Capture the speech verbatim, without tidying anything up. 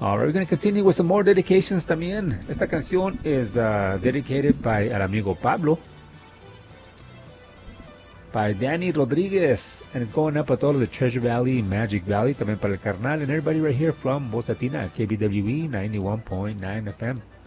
All right, we're going to continue with some more dedications también. Esta canción is uh, dedicated by our amigo Pablo, by Danny Rodriguez, and it's going up at all of the Treasure Valley, Magic Valley, también para el carnal, and everybody right here from Voz Latina, K B W E ninety-one point nine F M.